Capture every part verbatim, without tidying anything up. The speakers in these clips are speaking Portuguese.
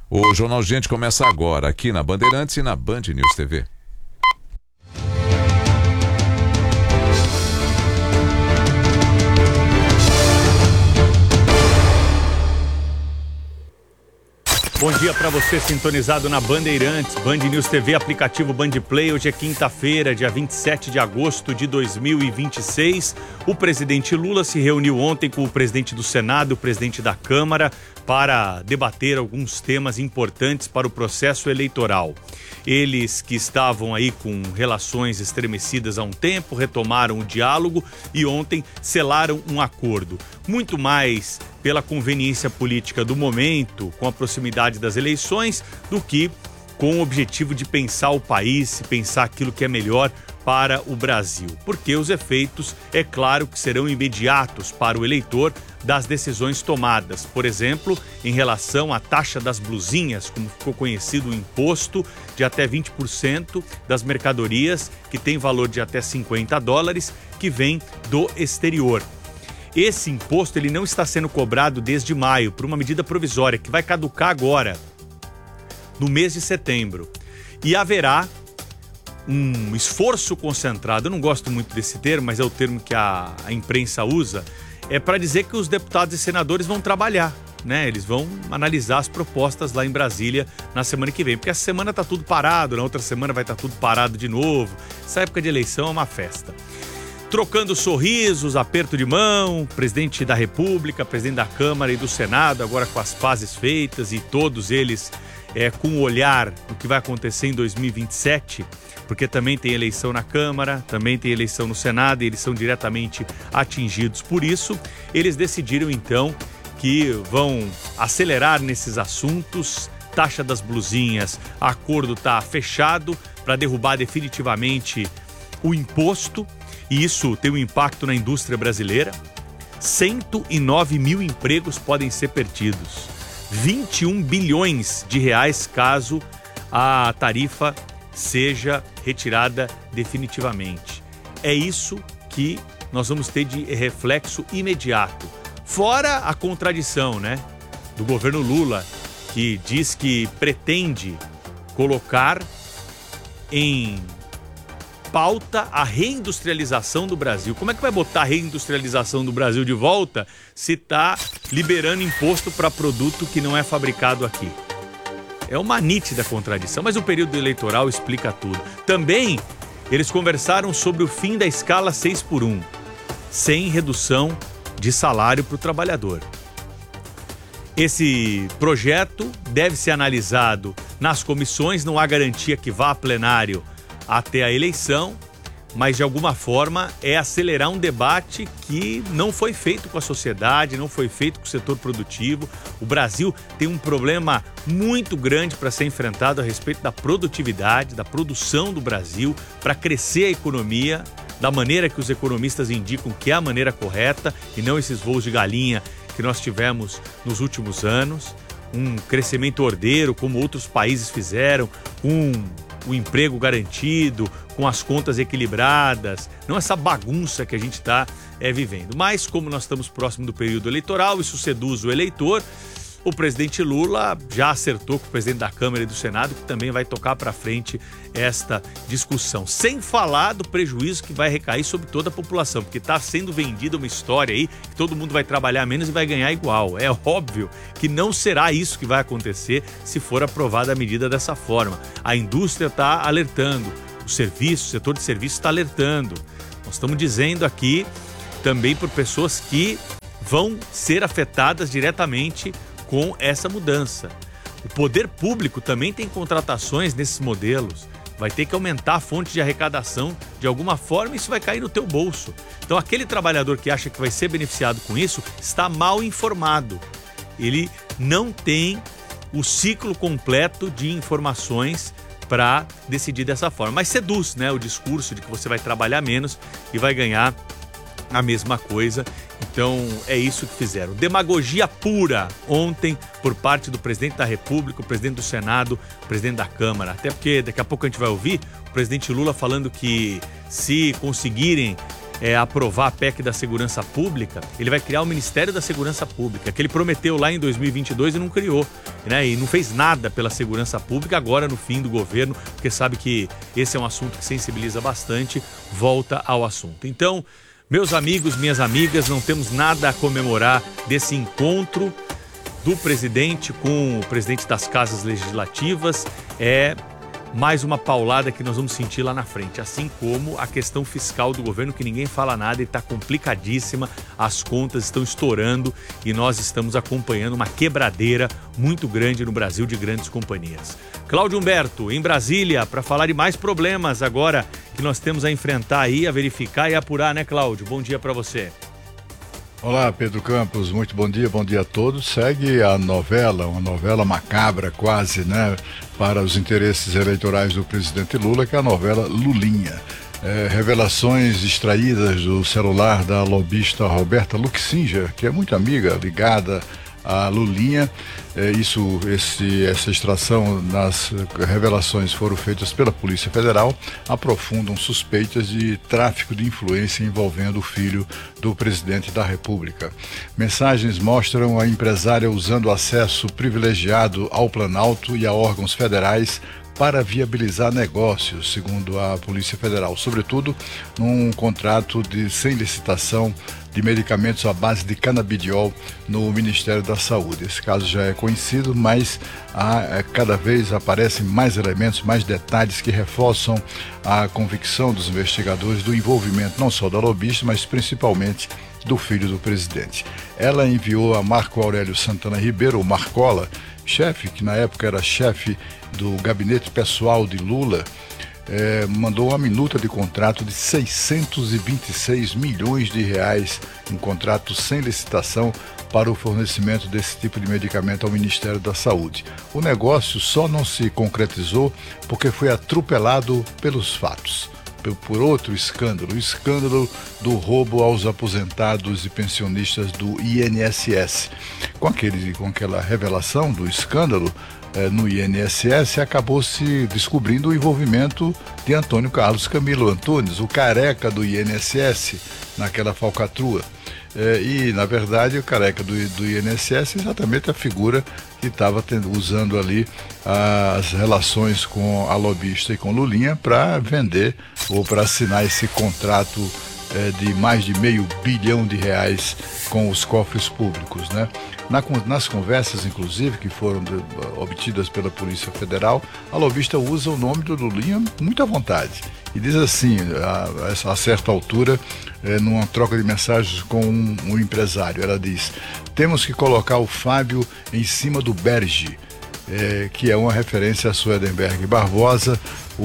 O Jornal Gente começa agora, aqui na Bandeirantes e na Band News T V. Bom dia para você sintonizado na Bandeirantes, Band News T V, aplicativo Band Play. Hoje é quinta-feira, dia vinte e sete de agosto de dois mil e vinte e seis. O presidente Lula se reuniu ontem com o presidente do Senado e o presidente da Câmara para debater alguns temas importantes para o processo eleitoral. Eles que estavam aí com relações estremecidas há um tempo, retomaram o diálogo e ontem selaram um acordo. Muito mais pela conveniência política do momento, com a proximidade das eleições, do que com o objetivo de pensar o país, pensar aquilo que é melhor para o Brasil. Porque os efeitos, é claro, que serão imediatos para o eleitor das decisões tomadas. Por exemplo, em relação à taxa das blusinhas, como ficou conhecido o imposto de até vinte por cento das mercadorias que tem valor de até cinquenta dólares, que vem do exterior. Esse imposto ele não está sendo cobrado desde maio por uma medida provisória que vai caducar agora, no mês de setembro. E haverá um esforço concentrado, eu não gosto muito desse termo, mas é o termo que a, a imprensa usa, é para dizer que os deputados e senadores vão trabalhar, né? Eles vão analisar as propostas lá em Brasília na semana que vem, porque essa semana está tudo parado, na outra semana vai estar tudo parado de novo. Essa época de eleição é uma festa. Trocando sorrisos, aperto de mão, presidente da República, presidente da Câmara e do Senado, agora com as pazes feitas e todos eles é, com o olhar do que vai acontecer em dois mil e vinte e sete, porque também tem eleição na Câmara, também tem eleição no Senado e eles são diretamente atingidos. Por isso, eles decidiram então que vão acelerar nesses assuntos. Taxa das blusinhas, acordo está fechado para derrubar definitivamente o imposto. E isso tem um impacto na indústria brasileira. cento e nove mil empregos podem ser perdidos. vinte e um bilhões de reais caso a tarifa seja retirada definitivamente. É isso que nós vamos ter de reflexo imediato. Fora a contradição, né, do governo Lula, que diz que pretende colocar em pauta a reindustrialização do Brasil. Como é que vai botar a reindustrialização do Brasil de volta se está liberando imposto para produto que não é fabricado aqui? É uma nítida contradição, mas o período eleitoral explica tudo. Também eles conversaram sobre o fim da escala seis por um, sem redução de salário para o trabalhador. Esse projeto deve ser analisado nas comissões, não há garantia que vá a plenário até a eleição, mas de alguma forma é acelerar um debate que não foi feito com a sociedade, não foi feito com o setor produtivo. O Brasil tem um problema muito grande para ser enfrentado a respeito da produtividade, da produção do Brasil, para crescer a economia da maneira que os economistas indicam que é a maneira correta e não esses voos de galinha que nós tivemos nos últimos anos. Um crescimento ordeiro, como outros países fizeram, com o emprego garantido, com as contas equilibradas, não essa bagunça que a gente está é, vivendo. Mas como nós estamos próximo do período eleitoral, isso seduz o eleitor. O presidente Lula já acertou com o presidente da Câmara e do Senado que também vai tocar para frente esta discussão. Sem falar do prejuízo que vai recair sobre toda a população, porque está sendo vendida uma história aí que todo mundo vai trabalhar menos e vai ganhar igual. É óbvio que não será isso que vai acontecer se for aprovada a medida dessa forma. A indústria está alertando, o serviço, o setor de serviço está alertando. Nós estamos dizendo aqui também por pessoas que vão ser afetadas diretamente com essa mudança. O poder público também tem contratações nesses modelos. Vai ter que aumentar a fonte de arrecadação de alguma forma e isso vai cair no teu bolso. Então aquele trabalhador que acha que vai ser beneficiado com isso está mal informado. Ele não tem o ciclo completo de informações para decidir dessa forma. Mas seduz, né, o discurso de que você vai trabalhar menos e vai ganhar a mesma coisa. Então é isso que fizeram. Demagogia pura ontem por parte do presidente da República, o presidente do Senado, o presidente da Câmara. Até porque daqui a pouco a gente vai ouvir o presidente Lula falando que se conseguirem é, aprovar a P E C da Segurança Pública, ele vai criar o Ministério da Segurança Pública, que ele prometeu lá em dois mil e vinte e dois e não criou. né, e não fez nada pela segurança pública, agora no fim do governo, porque sabe que esse é um assunto que sensibiliza bastante, volta ao assunto. Então, meus amigos, minhas amigas, não temos nada a comemorar desse encontro do presidente com o presidente das casas legislativas. É mais uma paulada que nós vamos sentir lá na frente, assim como a questão fiscal do governo, que ninguém fala nada e está complicadíssima, as contas estão estourando e nós estamos acompanhando uma quebradeira muito grande no Brasil de grandes companhias. Cláudio Humberto, em Brasília, para falar de mais problemas agora que nós temos a enfrentar aí, a verificar e apurar, né, Cláudio? Bom dia para você. Olá, Pedro Campos, muito bom dia, bom dia a todos. Segue a novela, uma novela macabra quase, né, para os interesses eleitorais do presidente Lula, que é a novela Lulinha. É, revelações extraídas do celular da lobista Roberta Luxinger, que é muito amiga, ligada a Lulinha. É, isso, esse, essa extração nas revelações foram feitas pela Polícia Federal, aprofundam suspeitas de tráfico de influência envolvendo o filho do presidente da República. Mensagens mostram a empresária usando acesso privilegiado ao Planalto e a órgãos federais para viabilizar negócios, segundo a Polícia Federal, sobretudo num contrato de sem licitação de medicamentos à base de canabidiol no Ministério da Saúde. Esse caso já é conhecido, mas há, cada vez aparecem mais elementos, mais detalhes que reforçam a convicção dos investigadores do envolvimento não só da lobista, mas principalmente do filho do presidente. Ela enviou a Marco Aurélio Santana Ribeiro, o Marcola, chefe, que na época era chefe do gabinete pessoal de Lula, É, mandou uma minuta de contrato de seiscentos e vinte e seis milhões de reais, um contrato sem licitação para o fornecimento desse tipo de medicamento ao Ministério da Saúde. O negócio só não se concretizou porque foi atropelado pelos fatos, por outro escândalo, o escândalo do roubo aos aposentados e pensionistas do I N S S. Com, aquele, com aquela revelação do escândalo, no I N S S, acabou se descobrindo o envolvimento de Antônio Carlos Camilo Antunes, o careca do I N S S, naquela falcatrua. É, e, na verdade, o careca do, do I N S S é exatamente a figura que estava usando ali as relações com a lobista e com Lulinha para vender ou para assinar esse contrato é, de mais de meio bilhão de reais com os cofres públicos, né? Na, nas conversas, inclusive, que foram de, obtidas pela Polícia Federal, a lobista usa o nome do Lulinha muito à vontade. E diz assim, a, a certa altura, é, numa troca de mensagens com um, um empresário, ela diz: temos que colocar o Fábio em cima do Berge, é, que é uma referência a Swedenberg Barbosa,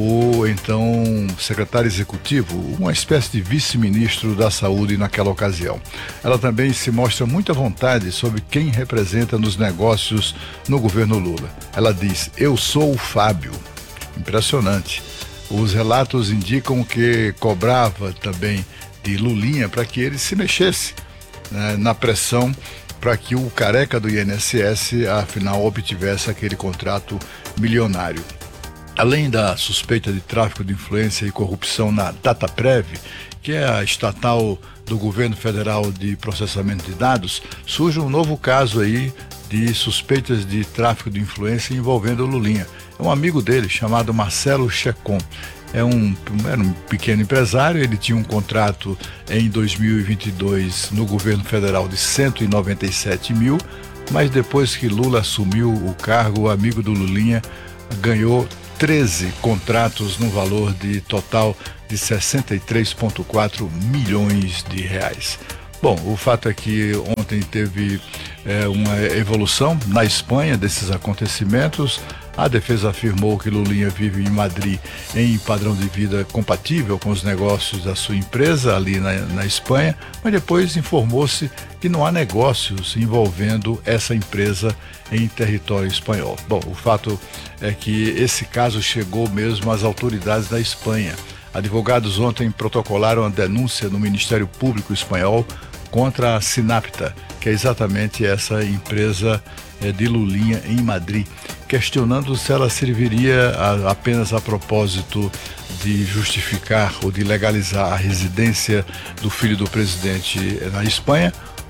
o então secretário executivo, uma espécie de vice-ministro da saúde naquela ocasião. Ela também se mostra muito à vontade sobre quem representa nos negócios no governo Lula. Ela diz: eu sou o Fábio. Impressionante. Os relatos indicam que cobrava também de Lulinha para que ele se mexesse, né, na pressão para que o careca do I N S S, afinal, obtivesse aquele contrato milionário. Além da suspeita de tráfico de influência e corrupção na Dataprev, que é a estatal do governo federal de processamento de dados, surge um novo caso aí de suspeitas de tráfico de influência envolvendo o Lulinha. É um amigo dele chamado Marcelo Checon. É um, era um pequeno empresário, ele tinha um contrato em dois mil e vinte e dois no governo federal de cento e noventa e sete mil, mas depois que Lula assumiu o cargo, o amigo do Lulinha ganhou treze contratos no valor de total de sessenta e três vírgula quatro milhões de reais. Bom, o fato é que ontem teve é, uma evolução na Espanha desses acontecimentos. A defesa afirmou que Lulinha vive em Madrid em padrão de vida compatível com os negócios da sua empresa ali na, na Espanha, mas depois informou-se que não há negócios envolvendo essa empresa em território espanhol. Bom, o fato é que esse caso chegou mesmo às autoridades da Espanha. Advogados ontem protocolaram a denúncia no Ministério Público espanhol contra a Sinapta, que é exatamente essa empresa é, de Lulinha em Madrid, questionando se ela serviria a, apenas a propósito de justificar ou de legalizar a residência do filho do presidente na Espanha,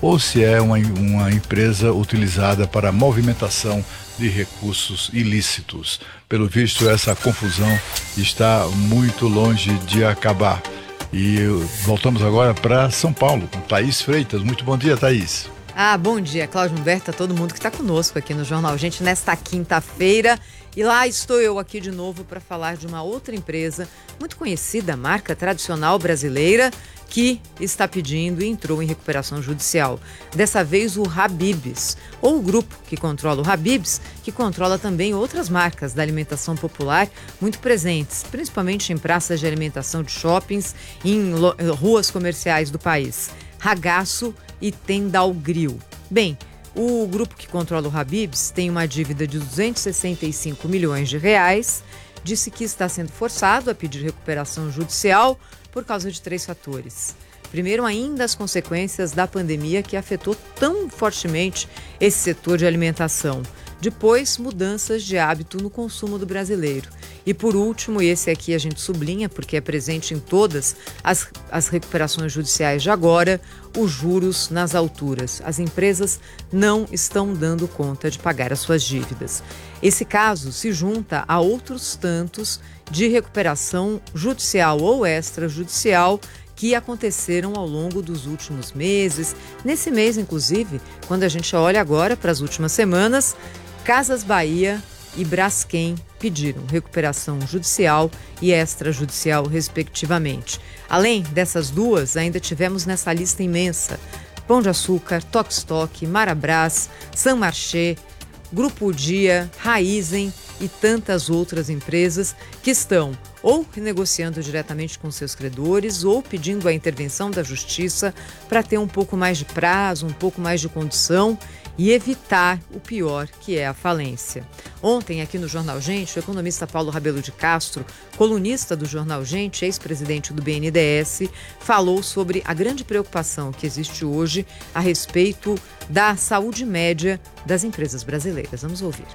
ou se é uma, uma empresa utilizada para movimentação de recursos ilícitos. Pelo visto, essa confusão está muito longe de acabar. E voltamos agora para São Paulo, com Thaís Freitas. Muito bom dia, Thaís. Ah, bom dia, Cláudio Humberto, a todo mundo que está conosco aqui no Jornal Gente nesta quinta-feira. E lá estou eu aqui de novo para falar de uma outra empresa muito conhecida, marca tradicional brasileira, que está pedindo e entrou em recuperação judicial. Dessa vez o Habib's, ou o grupo que controla o Habib's, que controla também outras marcas da alimentação popular muito presentes, principalmente em praças de alimentação de shoppings e em lo- ruas comerciais do país. Ragaço e Tendal Grill. Bem, o grupo que controla o Habib's tem uma dívida de duzentos e sessenta e cinco milhões de reais, disse que está sendo forçado a pedir recuperação judicial por causa de três fatores. Primeiro, ainda as consequências da pandemia que afetou tão fortemente esse setor de alimentação. Depois, mudanças de hábito no consumo do brasileiro. E por último, e esse aqui a gente sublinha porque é presente em todas as, as recuperações judiciais de agora, os juros nas alturas. As empresas não estão dando conta de pagar as suas dívidas. Esse caso se junta a outros tantos de recuperação judicial ou extrajudicial que aconteceram ao longo dos últimos meses. Nesse mês, inclusive, quando a gente olha agora para as últimas semanas, Casas Bahia e Braskem pediram recuperação judicial e extrajudicial, respectivamente. Além dessas duas, ainda tivemos nessa lista imensa Pão de Açúcar, Tokstok, Marabras, San Marché, Grupo Dia, Raizen e tantas outras empresas que estão ou renegociando diretamente com seus credores ou pedindo a intervenção da justiça para ter um pouco mais de prazo, um pouco mais de condição e evitar o pior, que é a falência. Ontem, aqui no Jornal Gente, o economista Paulo Rabelo de Castro, colunista do Jornal Gente, ex-presidente do B N D E S, falou sobre a grande preocupação que existe hoje a respeito da saúde média das empresas brasileiras. Vamos ouvir.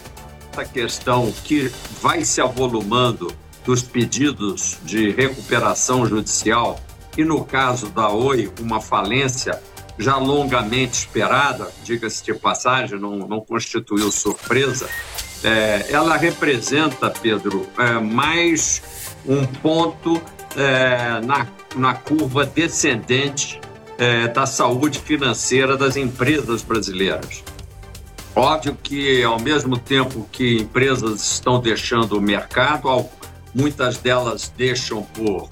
A questão que vai se avolumando dos pedidos de recuperação judicial e, no caso da Oi, uma falência já longamente esperada, diga-se de passagem, não, não constituiu surpresa, é, ela representa, Pedro, é, mais um ponto é, na, na curva descendente é, da saúde financeira das empresas brasileiras. Óbvio que, ao mesmo tempo que empresas estão deixando o mercado, muitas delas deixam por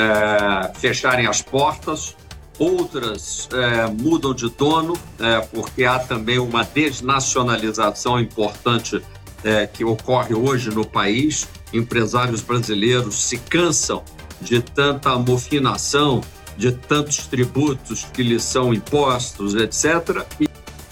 é, fecharem as portas, outras é, mudam de dono, é, porque há também uma desnacionalização importante é, que ocorre hoje no país. Empresários brasileiros se cansam de tanta amofinação, de tantos tributos que lhes são impostos, etcétera. E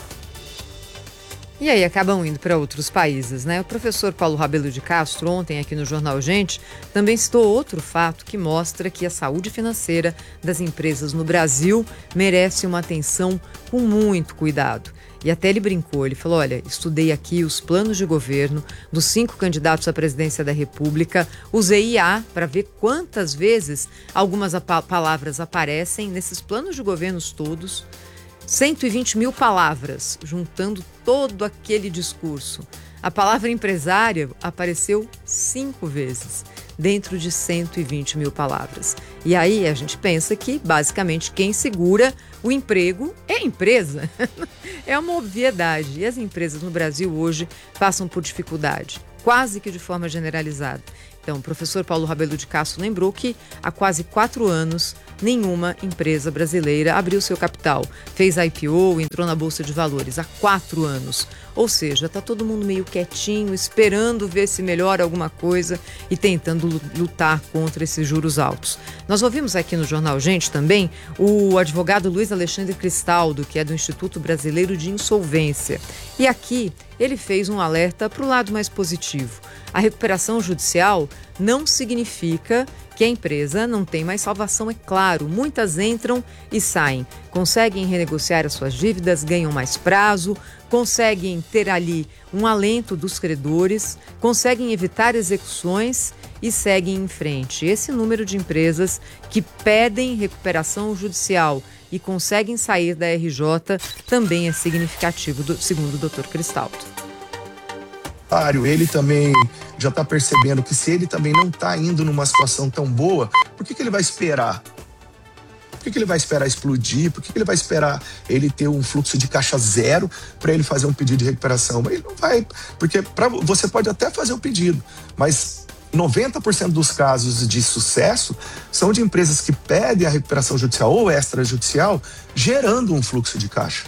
E aí acabam indo para outros países, né? O professor Paulo Rabelo de Castro, ontem aqui no Jornal Gente, também citou outro fato que mostra que a saúde financeira das empresas no Brasil merece uma atenção com muito cuidado. E até ele brincou, ele falou, olha, estudei aqui os planos de governo dos cinco candidatos à presidência da República, usei I A para ver quantas vezes algumas palavras aparecem nesses planos de governos todos, cento e vinte mil palavras, juntando todo aquele discurso. A palavra empresária apareceu cinco vezes, dentro de cento e vinte mil palavras. E aí a gente pensa que, basicamente, quem segura o emprego é a empresa. É uma obviedade. E as empresas no Brasil hoje passam por dificuldade, quase que de forma generalizada. Então, o professor Paulo Rabelo de Castro lembrou que há quase quatro anos nenhuma empresa brasileira abriu seu capital, fez I P O, entrou na Bolsa de Valores há quatro anos. Ou seja, está todo mundo meio quietinho, esperando ver se melhora alguma coisa e tentando lutar contra esses juros altos. Nós ouvimos aqui no Jornal Gente também o advogado Luiz Alexandre Cristaldo, que é do Instituto Brasileiro de Insolvência. E aqui ele fez um alerta para o lado mais positivo. A recuperação judicial não significa que a empresa não tem mais salvação, é claro. Muitas entram e saem, conseguem renegociar as suas dívidas, ganham mais prazo, conseguem ter ali um alento dos credores, conseguem evitar execuções e seguem em frente. Esse número de empresas que pedem recuperação judicial e conseguem sair da R J também é significativo, do, segundo o doutor Cristaldo. Ele também já está percebendo que se ele também não está indo numa situação tão boa, por que, que ele vai esperar? Por que, que ele vai esperar explodir? Por que, que ele vai esperar ele ter um fluxo de caixa zero para ele fazer um pedido de recuperação? Ele não vai, porque pra, você pode até fazer o pedido, mas noventa por cento dos casos de sucesso são de empresas que pedem a recuperação judicial ou extrajudicial, gerando um fluxo de caixa.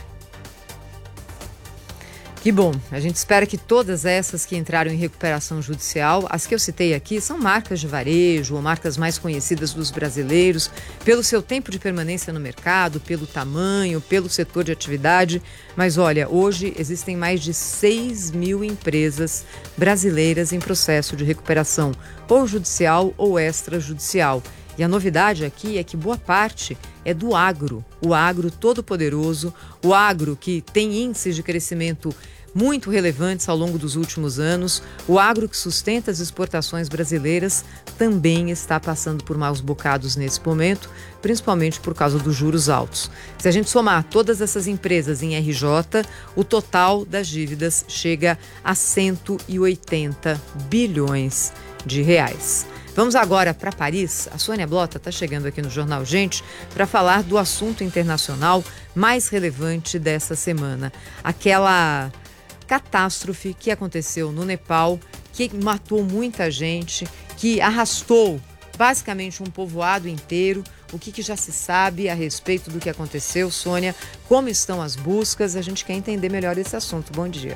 Que bom, a gente espera que todas essas que entraram em recuperação judicial, as que eu citei aqui, são marcas de varejo ou marcas mais conhecidas dos brasileiros, pelo seu tempo de permanência no mercado, pelo tamanho, pelo setor de atividade. Mas olha, hoje existem mais de seis mil empresas brasileiras em processo de recuperação, ou judicial ou extrajudicial. E a novidade aqui é que boa parte é do agro, o agro todo poderoso, o agro que tem índices de crescimento muito relevantes ao longo dos últimos anos, o agro que sustenta as exportações brasileiras também está passando por maus bocados nesse momento, principalmente por causa dos juros altos. Se a gente somar todas essas empresas em R J, o total das dívidas chega a cento e oitenta bilhões de reais. Vamos agora para Paris. A Sônia Blota está chegando aqui no Jornal Gente para falar do assunto internacional mais relevante dessa semana. Aquela catástrofe que aconteceu no Nepal, que matou muita gente, que arrastou basicamente um povoado inteiro. O que, que já se sabe a respeito do que aconteceu, Sônia? Como estão as buscas? A gente quer entender melhor esse assunto. Bom dia.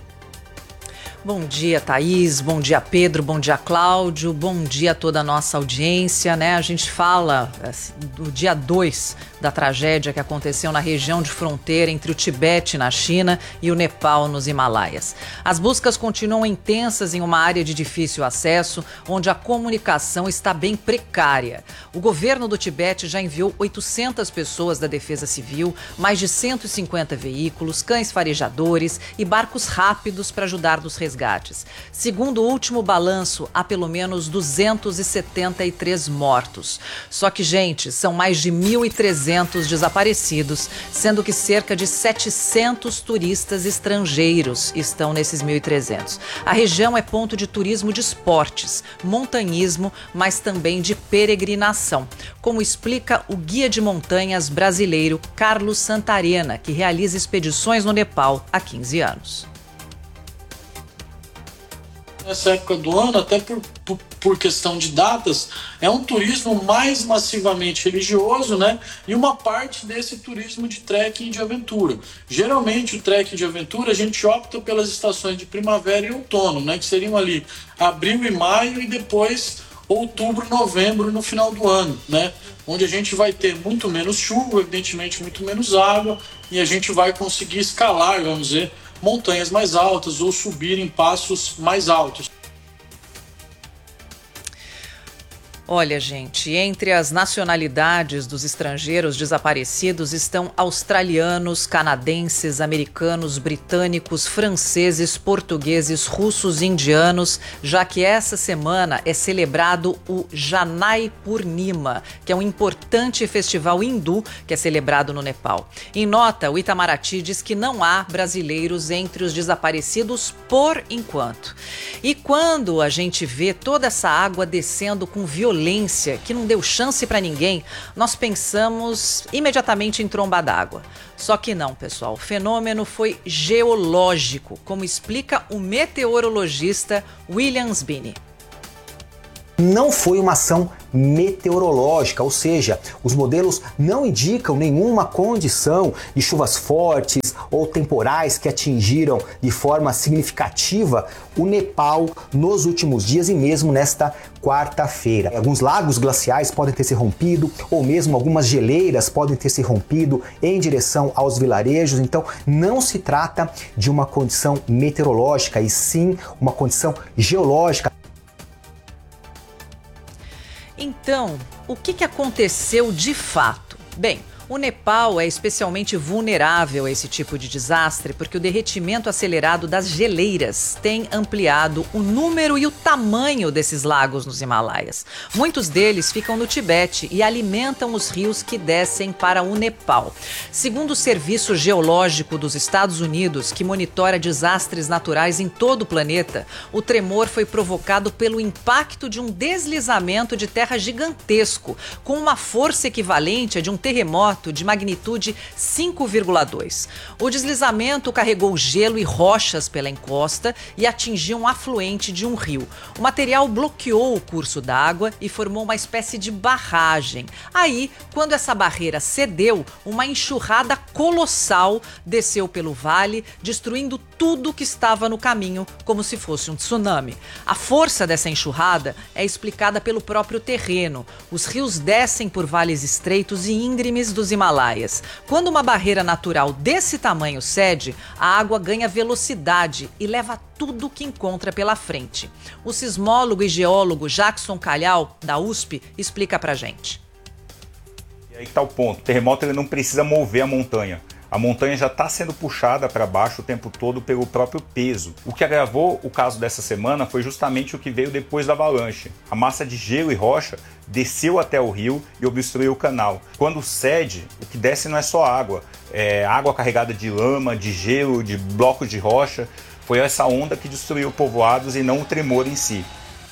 Bom dia, Thaís, bom dia, Pedro, bom dia, Cláudio, bom dia a toda a nossa audiência, né? A gente fala assim, do dia dois da tragédia que aconteceu na região de fronteira entre o Tibete, na China, e o Nepal, nos Himalaias. As buscas continuam intensas em uma área de difícil acesso, onde a comunicação está bem precária. O governo do Tibete já enviou oitocentas pessoas da Defesa Civil, mais de cento e cinquenta veículos, cães farejadores e barcos rápidos para ajudar nos resgates. Segundo o último balanço, há pelo menos duzentos e setenta e três mortos. Só que, gente, são mais de mil e trezentos desaparecidos, sendo que cerca de setecentos turistas estrangeiros estão nesses mil e trezentos. A região é ponto de turismo de esportes, montanhismo, mas também de peregrinação, como explica o guia de montanhas brasileiro Carlos Santarena, que realiza expedições no Nepal há quinze anos. Nessa época do ano, até por, por, por questão de datas, é um turismo mais massivamente religioso, né? E uma parte desse turismo de trekking e de aventura. Geralmente o trekking de aventura a gente opta pelas estações de primavera e outono, né? Que seriam ali abril e maio e depois outubro, novembro no final do ano, né? Onde a gente vai ter muito menos chuva, evidentemente muito menos água, e a gente vai conseguir escalar, vamos dizer, montanhas mais altas ou subir em passos mais altos. Olha, gente, entre as nacionalidades dos estrangeiros desaparecidos estão australianos, canadenses, americanos, britânicos, franceses, portugueses, russos e indianos, já que essa semana é celebrado o Janai Purnima, que é um importante festival hindu que é celebrado no Nepal. Em nota, o Itamaraty diz que não há brasileiros entre os desaparecidos por enquanto. E quando a gente vê toda essa água descendo com violência, que não deu chance para ninguém, nós pensamos imediatamente em tromba d'água. Só que não, pessoal. O fenômeno foi geológico, como explica o meteorologista William Sbini. Não foi uma ação meteorológica, ou seja, os modelos não indicam nenhuma condição de chuvas fortes ou temporais que atingiram de forma significativa o Nepal nos últimos dias e mesmo nesta quarta-feira. Alguns lagos glaciais podem ter se rompido ou mesmo algumas geleiras podem ter se rompido em direção aos vilarejos, então não se trata de uma condição meteorológica e sim uma condição geológica. Então, o que que aconteceu de fato? Bem, O Nepal é especialmente vulnerável a esse tipo de desastre porque o derretimento acelerado das geleiras tem ampliado o número e o tamanho desses lagos nos Himalaias. Muitos deles ficam no Tibete e alimentam os rios que descem para o Nepal. Segundo o Serviço Geológico dos Estados Unidos, que monitora desastres naturais em todo o planeta, o tremor foi provocado pelo impacto de um deslizamento de terra gigantesco, com uma força equivalente a de um terremoto de magnitude cinco vírgula dois. O deslizamento carregou gelo e rochas pela encosta e atingiu um afluente de um rio. O material bloqueou o curso d'água e formou uma espécie de barragem. Aí, quando essa barreira cedeu, uma enxurrada colossal desceu pelo vale, destruindo tudo que estava no caminho, como se fosse um tsunami. A força dessa enxurrada é explicada pelo próprio terreno. Os rios descem por vales estreitos e íngremes dos Himalaias. Quando uma barreira natural desse tamanho cede, a água ganha velocidade e leva tudo que encontra pela frente. O sismólogo e geólogo Jackson Calhau, da U S P, explica pra gente. E aí está o ponto. O terremoto ele não precisa mover a montanha. A montanha já está sendo puxada para baixo o tempo todo pelo próprio peso. O que agravou o caso dessa semana foi justamente o que veio depois da avalanche. A massa de gelo e rocha desceu até o rio e obstruiu o canal. Quando cede, o que desce não é só água, é água carregada de lama, de gelo, de blocos de rocha. Foi essa onda que destruiu povoados e não o tremor em si.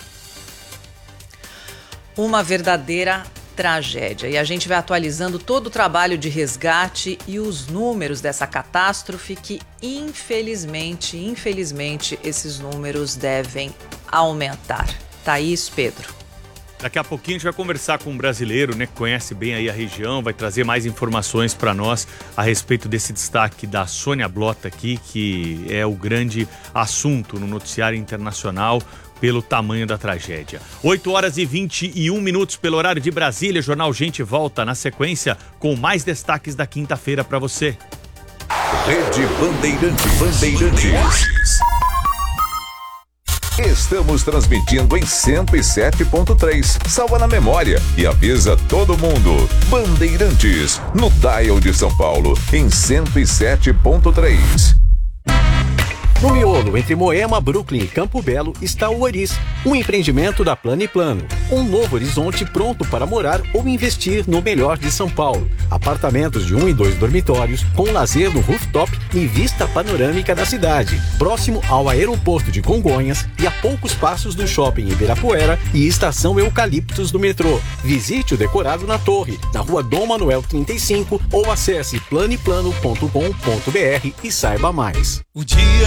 Uma verdadeira tragédia. E a gente vai atualizando todo o trabalho de resgate e os números dessa catástrofe que, infelizmente, infelizmente, esses números devem aumentar. Thaís, Pedro. Daqui a pouquinho a gente vai conversar com um brasileiro, né, que conhece bem aí a região, vai trazer mais informações para nós a respeito desse destaque da Sônia Blota aqui, que é o grande assunto no noticiário internacional pelo tamanho da tragédia. oito horas e vinte e um minutos pelo horário de Brasília. Jornal Gente volta na sequência com mais destaques da quinta-feira para você. Rede Bandeirantes. Bandeirantes. Estamos transmitindo em cento e sete ponto três. Salva na memória e avisa todo mundo. Bandeirantes, no dial de São Paulo, em cento e sete ponto três. No miolo, entre Moema, Brooklyn e Campo Belo, está o Oris, um empreendimento da Plano e Plano. Um novo horizonte pronto para morar ou investir no melhor de São Paulo. Apartamentos de um e dois dormitórios, com lazer no rooftop e vista panorâmica da cidade. Próximo ao aeroporto de Congonhas e a poucos passos do shopping Ibirapuera e estação Eucaliptos do metrô. Visite o decorado na Torre, na rua Dom Manuel trinta e cinco ou acesse plano e plano ponto com ponto br e saiba mais. O dia